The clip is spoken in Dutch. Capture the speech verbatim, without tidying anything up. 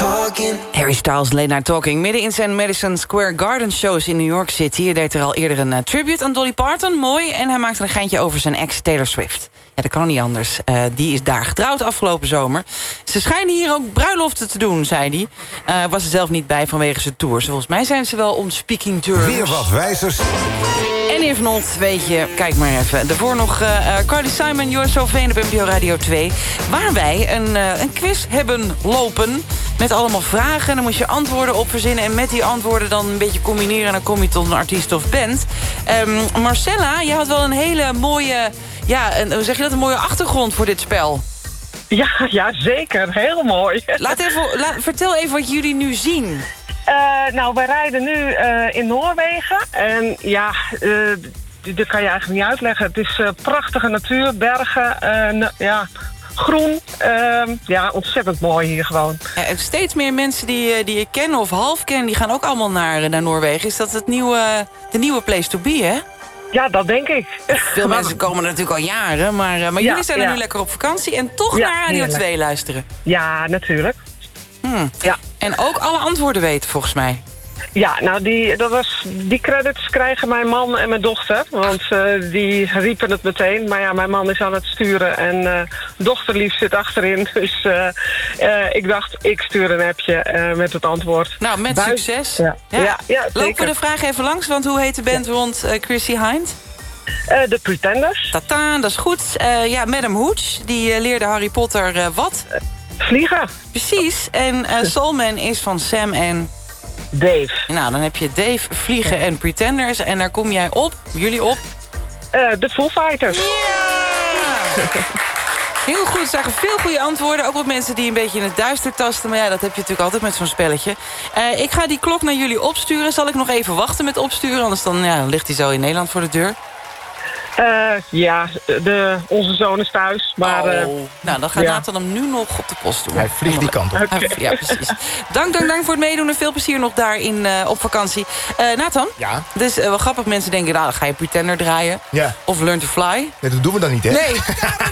talking. Harry Styles, Late Night Talking. Midden in zijn Madison Square Garden shows in New York City. Hij deed er al eerder een uh, tribute aan Dolly Parton. Mooi. En hij maakte een geintje over zijn ex Taylor Swift. Ja, dat kan niet anders. Uh, die is daar getrouwd afgelopen zomer. Ze schijnen hier ook bruiloften te doen, zei hij. Uh, was er zelf niet bij vanwege zijn tours. Volgens mij zijn ze wel on speaking terms. Weer wat wijzers. En if not, weet je, kijk maar even. Daarvoor nog uh, Carly Simon, You're So Vain op N P O Radio twee. Waar wij een, uh, een quiz hebben lopen. Met allemaal vragen. En dan moet je antwoorden op verzinnen. En met die antwoorden dan een beetje combineren. En dan kom je tot een artiest of band. Um, Marcella, je had wel een hele mooie... Ja, een, hoe zeg je dat? Een mooie achtergrond voor dit spel. Ja, ja zeker. Heel mooi. Laat even, laat, vertel even wat jullie nu zien. Uh, nou, wij rijden nu uh, in Noorwegen. En ja, uh, dat kan je eigenlijk niet uitleggen. Het is uh, prachtige natuur, bergen, uh, ja, groen. Uh, ja, ontzettend mooi hier gewoon. Ja, en steeds meer mensen die, die je kennen of half kennen... die gaan ook allemaal naar, naar Noorwegen. Is dat het nieuwe, de nieuwe place to be, hè? Ja, dat denk ik. Veel mensen komen er natuurlijk al jaren. Maar, uh, maar ja, jullie zijn er ja. nu lekker op vakantie... en toch ja, naar Radio heerlijk. twee luisteren. Ja, natuurlijk. Hmm. Ja. En ook alle antwoorden weten, volgens mij. Ja, nou, die, dat was, die credits krijgen mijn man en mijn dochter. Want uh, die riepen het meteen. Maar ja, mijn man is aan het sturen en uh, dochterlief zit achterin. Dus uh, uh, ik dacht, ik stuur een appje uh, met het antwoord. Nou, met Buis. succes. Ja, ja. ja, ja Lopen zeker. we de vraag even langs, want hoe heet de band ja. rond uh, Chrissy Hind? Uh, de Pretenders. Tata, dat is goed. Uh, ja, Madame Hooch, die uh, leerde Harry Potter uh, wat? Uh, vliegen. Precies. En uh, Soulman is van Sam en... Dave. Nou, dan heb je Dave, Vliegen en Pretenders. En daar kom jij op, jullie op? Uh, de Foo Fighters. Ja! Heel goed, er zagen veel goede antwoorden. Ook wat mensen die een beetje in het duister tasten. Maar ja, dat heb je natuurlijk altijd met zo'n spelletje. Uh, ik ga die klok naar jullie opsturen. Zal ik nog even wachten met opsturen? Anders dan, ja, ligt hij zo in Nederland voor de deur. Uh, ja, de, onze zoon is thuis. Maar, oh. uh, nou, dan gaat ja. Nathan hem nu nog op de post doen. Hij vliegt die kant op. Okay. Ja, precies. Dank, dank, dank voor het meedoen en veel plezier nog daar in, uh, op vakantie. Uh, Nathan? Ja? Dus uh, wel grappig, mensen denken, nou, dan ga je Pretender draaien. Ja. Of Learn to Fly. Nee, dat doen we dan niet, hè? Nee.